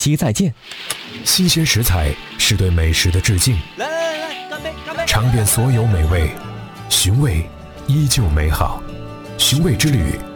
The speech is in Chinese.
期再见。 新鲜食材是对美食的致敬。 来，干杯，干杯！ 尝遍所有美味，寻味依旧美好。寻味之旅，